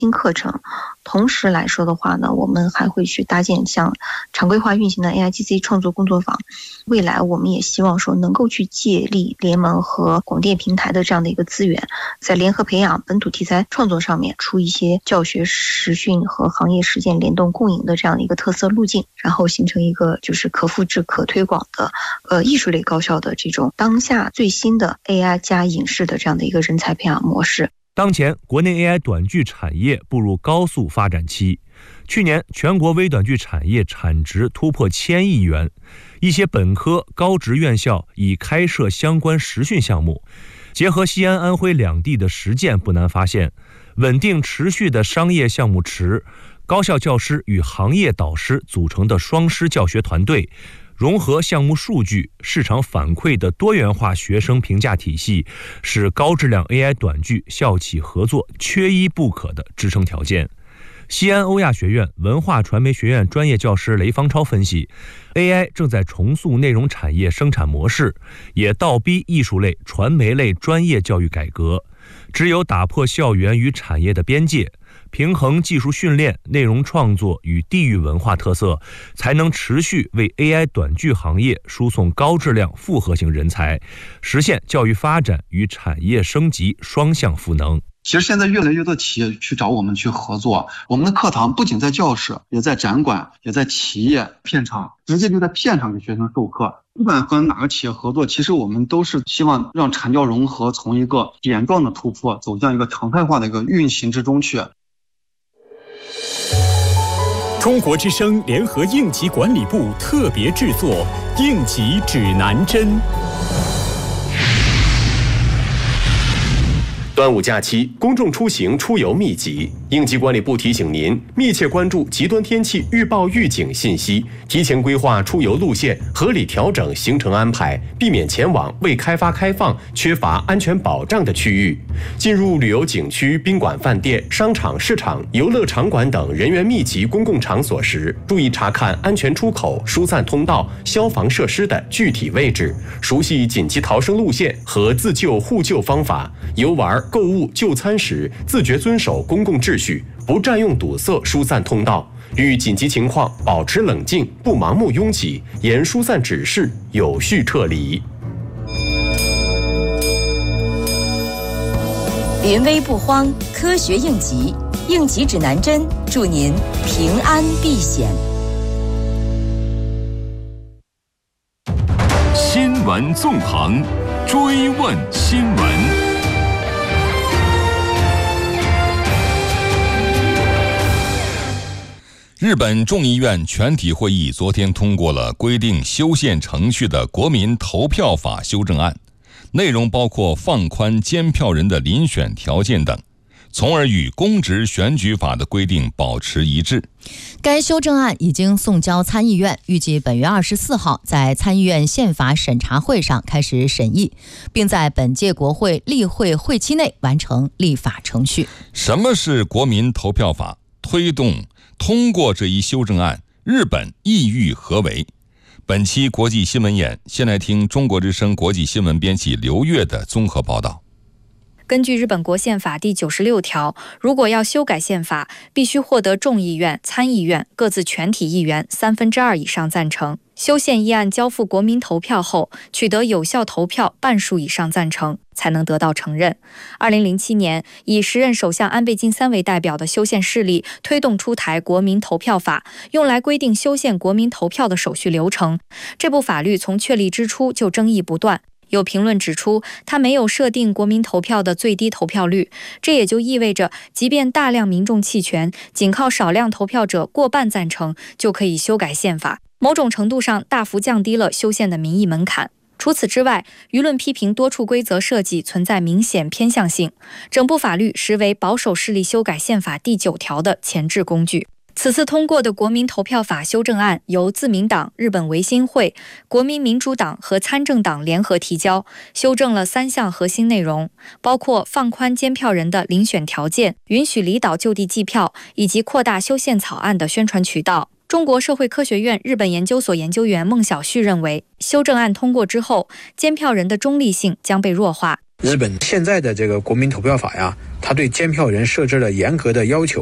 新课程。同时来说的话呢，我们还会去搭建像常规化运行的 AIGC 创作工作坊。未来我们也希望说能够去借力联盟和广电平台的这样的一个资源，在联合培养本土题材创作上面出一些教学实训和行业实践联动共赢的这样的一个特色路径，然后形成一个就是可复制可推广的艺术类高校的这种当下最新的 AI 加影视的这样的一个人才培养模式。 当前国内 AI 短剧产业步入高速发展期，去年全国微短剧产业产值突破1000亿元，一些本科高职院校已开设相关实训项目。结合西安、安徽两地的实践，不难发现，稳定持续的商业项目池、高校教师与行业导师组成的双师教学团队，融合项目数据、市场反馈的多元化学生评价体系，是高质量 AI 短剧校企合作缺一不可的支撑条件。西安欧亚学院文化传媒学院专业教师雷方超分析， AI 正在重塑内容产业生产模式，也倒逼艺术类、传媒类专业教育改革。只有打破校园与产业的边界，平衡技术训练、内容创作与地域文化特色，才能持续为 AI 短剧行业输送高质量复合型人才，实现教育发展与产业升级双向赋能。 其实现在越来越多企业去找我们去合作，我们的课堂不仅在教室，也在展馆，也在企业片场，直接就在片场给学生授课。不管和哪个企业合作，其实我们都是希望让产教融合从一个点状的突破走向一个常态化的一个运行之中去。 中国之声联合应急管理部特别制作《应急指南针》。 端午假期，公众出行出游密集，应急管理部提醒您密切关注极端天气预报预警信息，提前规划出游路线，合理调整行程安排，避免前往未开发开放、缺乏安全保障的区域。进入旅游景区、宾馆、饭店、商场、市场、游乐场馆等人员密集公共场所时，注意查看安全出口、疏散通道、消防设施的具体位置，熟悉紧急逃生路线和自救互救方法。游玩、购物、就餐时自觉遵守公共秩序，不占用堵塞疏散通道，遇紧急情况保持冷静，不盲目拥挤，沿疏散指示有序撤离。 临危不慌，科学应急，应急指南针，祝您平安避险。 新闻纵横，追问新闻。日本众议院全体会议昨天通过了规定修宪程序的国民投票法修正案，内容包括放宽监票人的遴选条件等，从而与公职选举法的规定保持一致。 该修正案已经送交参议院，预计本月24号在参议院宪法审查会上开始审议，并在本届国会例会会期内完成立法程序。 什么是国民投票法？通过这一修正案，日本意欲何为？本期国际新闻眼，先来听中国之声国际新闻编辑刘越的综合报道。 根据日本国宪法第96条，如果要修改宪法，必须获得众议院、参议院各自全体议员2/3以上赞成。修宪议案交付国民投票后，取得有效投票半数以上赞成，才能得到承认。2007年，以时任首相安倍晋三为代表的修宪势力推动出台国民投票法，用来规定修宪国民投票的手续流程。这部法律从确立之初就争议不断。有评论指出，它没有设定国民投票的最低投票率，这也就意味着，即便大量民众弃权，仅靠少量投票者过半赞成，就可以修改宪法，某种程度上大幅降低了修宪的民意门槛。除此之外，舆论批评多处规则设计存在明显偏向性，整部法律实为保守势力修改宪法第9条的前置工具。此次通过的国民投票法修正案由自民党、日本维新会、国民民主党和参政党联合提交，修正了3项核心内容，包括放宽监票人的遴选条件、允许离岛就地计票，以及扩大修宪草案的宣传渠道。中国社会科学院日本研究所研究员孟晓旭认为，修正案通过之后，监票人的中立性将被弱化， 日本现在的这个国民投票法呀，它对监票人设置了严格的要求。